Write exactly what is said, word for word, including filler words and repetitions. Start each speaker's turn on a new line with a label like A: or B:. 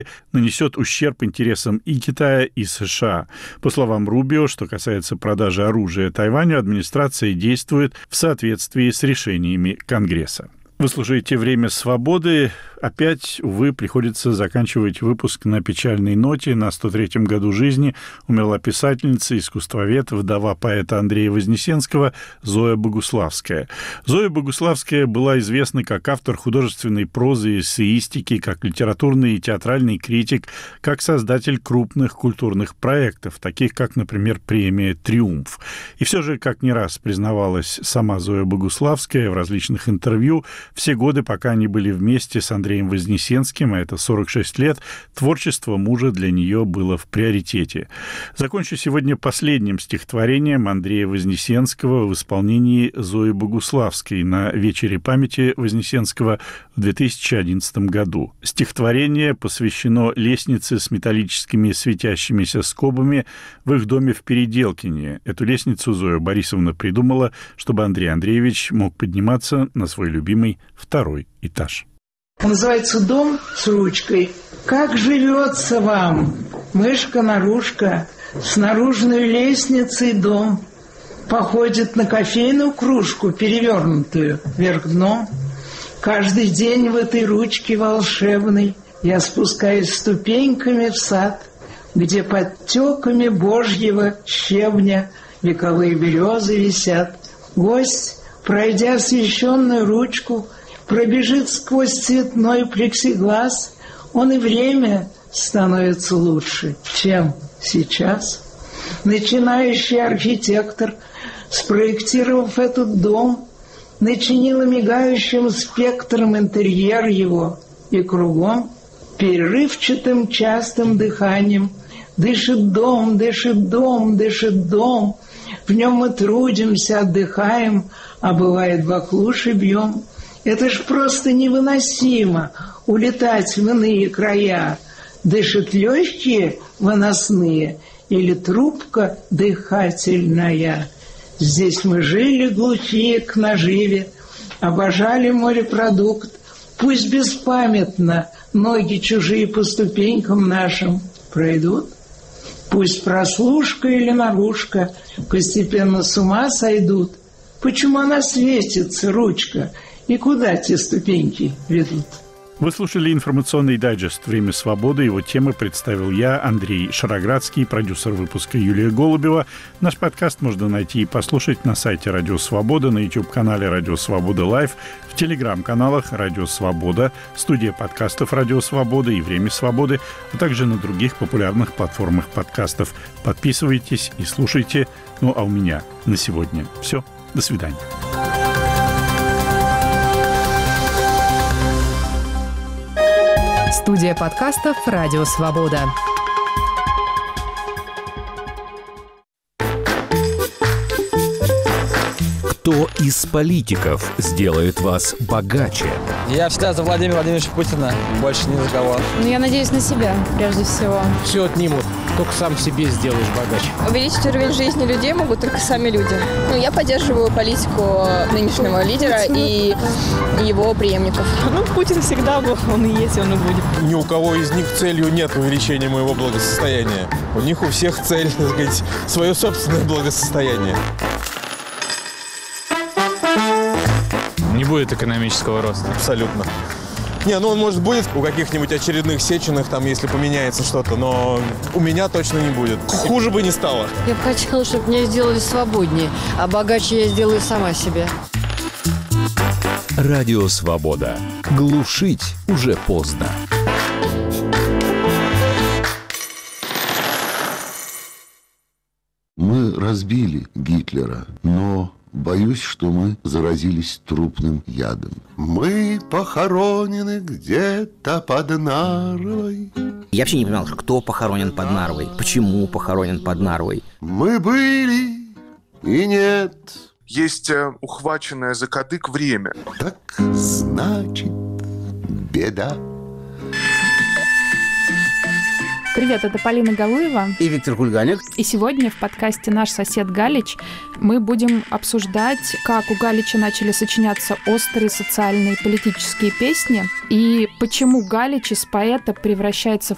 A: нанесет ущерб интересам и Китая, и США. По словам Рубио, что касается продажи оружия Тайваню, администрация действует в соответствии с решениями Конгресса. Вы слушаете «Время свободы». Опять, увы, приходится заканчивать выпуск на печальной ноте. На сто третьем году жизни умерла писательница, искусствовед, вдова поэта Андрея Вознесенского Зоя Богуславская. Зоя Богуславская была известна как автор художественной прозы и эссеистики, как литературный и театральный критик, как создатель крупных культурных проектов, таких как, например, премия «Триумф». И все же, как не раз признавалась сама Зоя Богуславская в различных интервью, все годы, пока они были вместе с Андреем Вознесенским, а это сорок шесть лет, творчество мужа для нее было в приоритете. Закончу сегодня последним стихотворением Андрея Вознесенского в исполнении Зои Богуславской на вечере памяти Вознесенского в две тысячи одиннадцатом году. Стихотворение посвящено лестнице с металлическими светящимися скобами в их доме в Переделкине. Эту лестницу Зоя Борисовна придумала, чтобы Андрей Андреевич мог подниматься на свой любимый второй этаж.
B: Называется «Дом с ручкой». Как живется вам, мышка-нарушка, с наружной лестницей дом? Походит на кофейную кружку, перевернутую вверх дном. Каждый день в этой ручке волшебной я спускаюсь ступеньками в сад, где под тёками божьего щебня вековые березы висят. Гость, пройдя освещенную ручку, пробежит сквозь цветной плексиглаз, он и время становится лучше, чем сейчас. Начинающий архитектор, спроектировав этот дом, начинил мигающим спектром интерьер его, и кругом перерывчатым частым дыханием дышит дом, дышит дом, дышит дом. В нем мы трудимся, отдыхаем, а бывает баклуши бьем. Это ж просто невыносимо улетать в иные края. Дышат легкие выносные или трубка дыхательная. Здесь мы жили глухие к наживе, обожали морепродукт. Пусть беспамятно ноги чужие по ступенькам нашим пройдут. Пусть прослушка или наружка постепенно с ума сойдут. Почему она светится, ручка, и куда те ступеньки ведут?
A: Вы слушали информационный дайджест «Время свободы». Его темы представил я, Андрей Шароградский, продюсер выпуска Юлия Голубева. Наш подкаст можно найти и послушать на сайте «Радио Свобода», на YouTube-канале «Радио Свобода Лайв», в телеграм-каналах «Радио Свобода», студия подкастов «Радио Свобода» и «Время свободы», а также на других популярных платформах подкастов. Подписывайтесь и слушайте. Ну а у меня на сегодня все. До свидания.
C: Студия подкастов «Радио Свобода».
D: Кто из политиков сделает вас богаче?
E: Я всегда за Владимира Владимировича Путина, больше ни за кого.
F: Ну, я надеюсь на себя, прежде всего.
G: Все отнимут, только сам себе сделаешь богаче.
F: Увеличить уровень жизни людей могут только сами люди. Ну, я поддерживаю политику нынешнего лидера и его преемников.
H: Ну, Путин всегда был, он и есть, он и будет.
I: Ни у кого из них целью нет увеличения моего благосостояния. У них у всех цель, так сказать, свое собственное благосостояние.
J: Не будет экономического роста.
I: Абсолютно. Не, ну он, может, будет у каких-нибудь очередных Сеченых, там, если поменяется что-то, но у меня точно не будет. Хуже бы не стало.
K: Я бы хотела, чтобы меня сделали свободнее, а богаче я сделаю сама себе.
D: Радио Свобода. Глушить уже поздно.
L: Мы разбили Гитлера, но... боюсь, что мы заразились трупным ядом. Мы похоронены где-то под Нарвой.
M: Я вообще не понимал, кто похоронен под Нарвой, почему похоронен под Нарвой.
L: Мы были и нет.
N: Есть э, ухваченное за кадык время.
L: Так значит, беда.
O: Привет, это Полина Галуева
M: и Виктор Кульганик.
O: И сегодня в подкасте «Наш сосед Галич» мы будем обсуждать, как у Галича начали сочиняться острые социальные и политические песни, и почему Галич из поэта превращается в